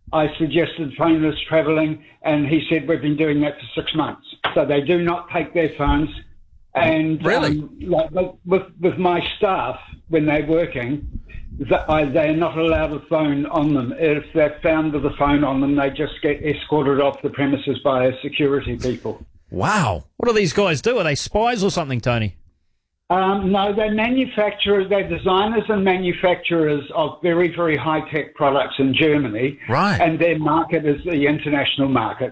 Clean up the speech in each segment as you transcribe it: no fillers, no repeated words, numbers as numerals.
I suggested phoneless travelling, and he said we've been doing that for 6 months. So they do not take their phones. And Really? like with my staff, when they're working, they're not allowed a phone on them. If they're found with a phone on them, they just get escorted off the premises by security people. Wow. What do these guys do? Are they spies or something, Tony? No, they're manufacturers, they're designers and manufacturers of very, very high-tech products in Germany. Right. And their market is the international market.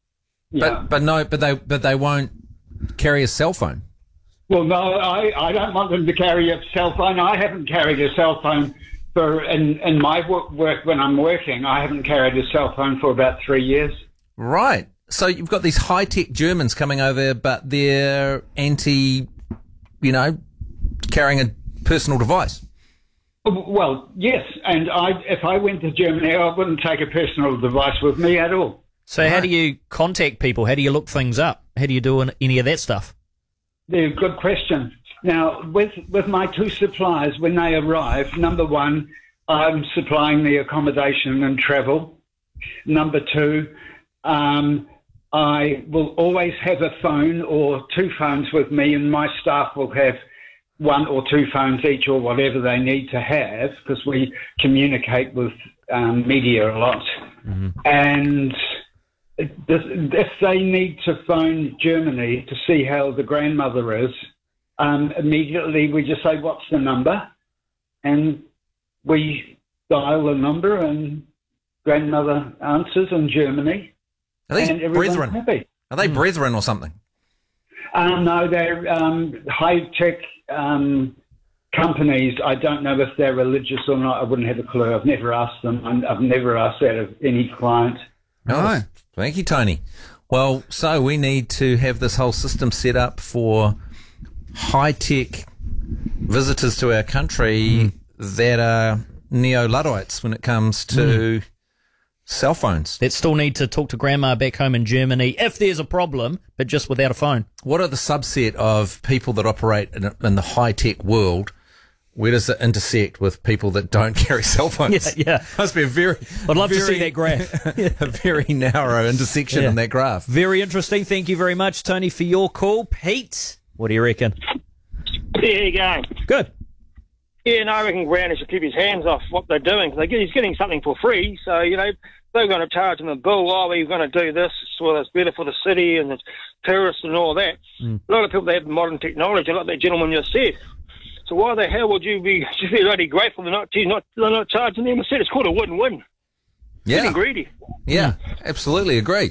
But they won't carry a cell phone. Well, no, I don't want them to carry a cell phone. I haven't carried a cell phone in my work when I'm working. I haven't carried a cell phone for about 3 years. Right. So you've got these high-tech Germans coming over, but they're anti, carrying a personal device. Well, yes. And if I went to Germany, I wouldn't take a personal device with me at all. So how do you contact people? How do you look things up? How do you do any of that stuff? Yeah, good question. Now, with my two suppliers, when they arrive, number one, I'm supplying the accommodation and travel. Number two, I will always have a phone or two phones with me, and my staff will have one or two phones each or whatever they need to have, because we communicate with media a lot. Mm-hmm. And if they need to phone Germany to see how the grandmother is, immediately we just say, what's the number? And we dial the number and grandmother answers in Germany. Are these brethren? Happy. Are they brethren or something? No, they're high-tech companies. I don't know if they're religious or not. I wouldn't have a clue. I've never asked them. I've never asked that of any client. Oh, thank you, Tony. Well, so we need to have this whole system set up for high-tech visitors to our country that are neo-Luddites when it comes to cell phones. That still need to talk to grandma back home in Germany if there's a problem, but just without a phone. What are the subset of people that operate in the high-tech world? Where does it intersect with people that don't carry cell phones? Yeah. Must be a I'd love to see that graph. a very narrow intersection in that graph. Very interesting. Thank you very much, Tony, for your call. Pete, what do you reckon? Yeah, how you going? Good. Yeah, no, I reckon Brownie should keep his hands off what they're doing. He's getting something for free, so, they're going to charge him a bill. Oh, we're going to do this, so it's better for the city and the tourists and all that. A lot of people, they have modern technology, like that gentleman just said. So why the hell would you be really grateful they're not charging them? Instead, it's called a win-win. Yeah. Getting greedy. Yeah, absolutely agree.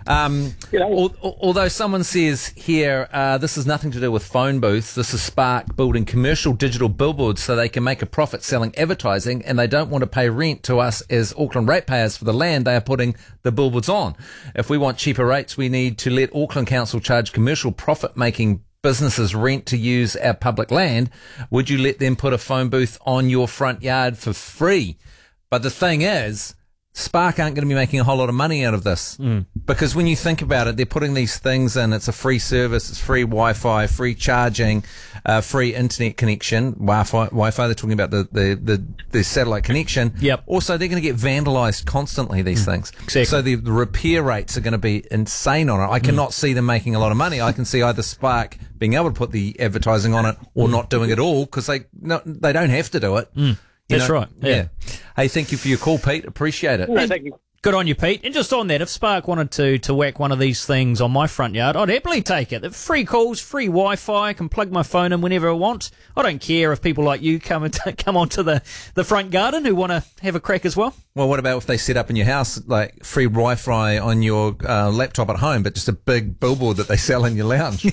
Although someone says here, this has nothing to do with phone booths. This is Spark building commercial digital billboards so they can make a profit selling advertising, and they don't want to pay rent to us as Auckland ratepayers for the land they are putting the billboards on. If we want cheaper rates, we need to let Auckland Council charge commercial profit-making businesses rent to use our public land. Would you let them put a phone booth on your front yard for free? But the thing is, Spark aren't going to be making a whole lot of money out of this because when you think about it, they're putting these things in. It's a free service, it's free Wi-Fi, free charging, free internet connection, Wi-Fi. They're talking about the satellite connection. Yep. Also, they're going to get vandalised constantly, these things. Exactly. So the repair rates are going to be insane on it. I cannot see them making a lot of money. I can see either Spark being able to put the advertising on it or not doing it all because they don't have to do it. That's right. Yeah. Hey, thank you for your call, Pete. Appreciate it. No, thank you. Good on you, Pete. And just on that, if Spark wanted to whack one of these things on my front yard, I'd happily take it. Free calls, free Wi-Fi. I can plug my phone in whenever I want. I don't care if people like you come onto the front garden who want to have a crack as well. Well, what about if they set up in your house, like free Wi-Fi on your laptop at home, but just a big billboard that they sell in your lounge?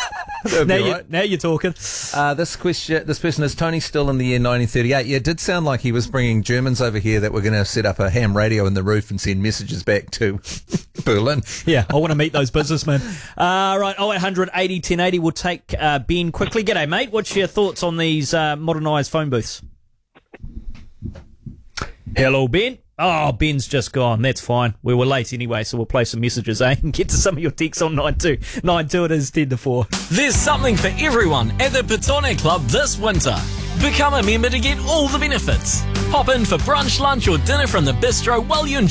Now you're talking. This person is Tony still in the year 1938. Yeah, it did sound like he was bringing Germans over here that were going to set up a ham radio in the roof and send messages back to Berlin. Yeah, I want to meet those businessmen. Right, 0800 80 1080. We'll take Ben quickly. G'day, mate. What's your thoughts on these modernised phone booths? Hello, Ben. Oh, Ben's just gone. That's fine. We were late anyway, so we'll play some messages, and get to some of your texts on 9292. It is 10 to 4. There's something for everyone at the Petone Club this winter. Become a member to get all the benefits. Pop in for brunch, lunch or dinner from the bistro while you enjoy